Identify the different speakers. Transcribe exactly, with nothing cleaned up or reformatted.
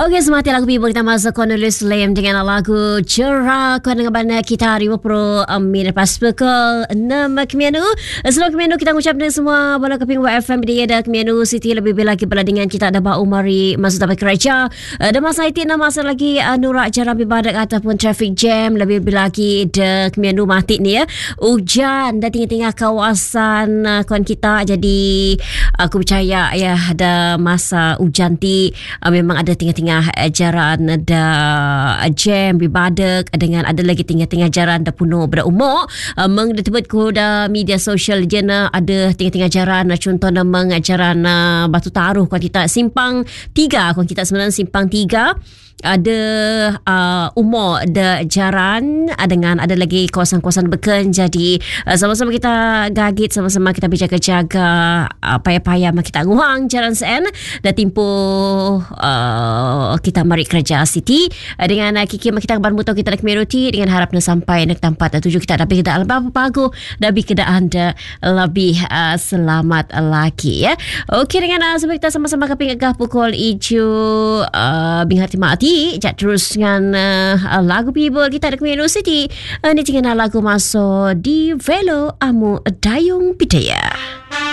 Speaker 1: Okey, semati lagu Bibo kita masuk Cornelius Lim dengan lagu Cerah Kuat dengan banda kita lima puluh minit lepas pukul enam kemianu. Selamat kemianu kita ucap dengan semua bola keping W F M di ada kemianu City lebih-lebih lagi pula dengan kita ada Bau Mari masuk dapat kerja. Ada masa itu enam masa lagi nurak jalan bibadak ataupun traffic jam lebih-lebih lagi de kemianu mati ni ya. Hujan dan tinggal-tinggal kawasan kawan kita, jadi aku percaya ya ada masa hujan ti memang ada tinggal tengah jaran ada jam bibadak dengan ada lagi tengah-tengah jaran dah penuh pada umur meng disebut ku da media sosial jena ada tengah-tengah jaran contoh nama jaran Batu Taruh kuan kita simpang tiga kuan kita sebenarnya simpang tiga ada uh, umur ada jaran dengan ada lagi kawasan-kawasan beken, jadi uh, sama-sama kita gagit, sama-sama kita berjaga-jaga uh, payah-payah kita nguang jaran sen dan tempoh uh, kita mari kerja city uh, dengan uh, kiki kita bermutu kita nak community dengan harapnya sampai nak tempat uh, tuju kita dapat kedaan apa pagu dapat kedaan anda lebih uh, selamat lagi ya. Okey, dengan uh, sebab kita sama-sama keping agak pukul ijo uh, binghati mati jat terus dengan uh, lagu Bibo kita ada Community City. Uh, ni dengan lagu masuk di Velo Amu Dayung Pitaya.